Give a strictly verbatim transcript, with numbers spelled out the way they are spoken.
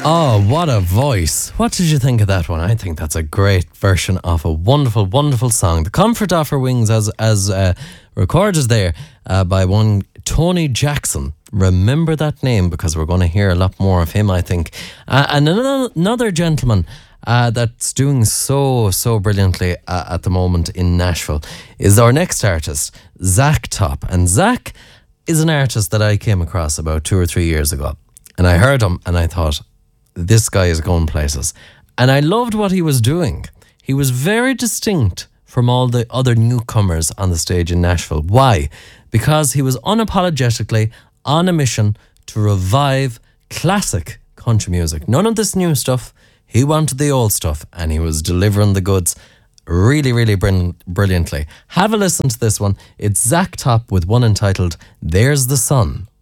Oh, what a voice. What did you think of that one? I think that's a great version of a wonderful, wonderful song. The Comfort Offer Wings, as as uh, recorded there uh, by one Tony Jackson. Remember that name, because we're going to hear a lot more of him, I think. Uh, and another, another gentleman uh, that's doing so, so brilliantly uh, at the moment in Nashville is our next artist, Zach Top. And Zach is an artist that I came across about two or three years ago. And I heard him and I thought, this guy is going places. And I loved what he was doing. He was very distinct from all the other newcomers on the stage in Nashville. Why? Because he was unapologetically on a mission to revive classic country music. None of this new stuff. He wanted the old stuff, and he was delivering the goods really, really br- brilliantly. Have a listen to this one. It's Zach Top with one entitled There's the Sun.